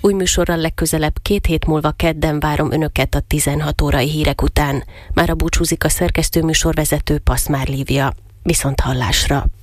Új műsorral legközelebb 2 hét múlva kedden várom Önöket a 16 órai hírek után. Mára búcsúzik a szerkesztő műsorvezető Paszmár Lívia. Viszont hallásra!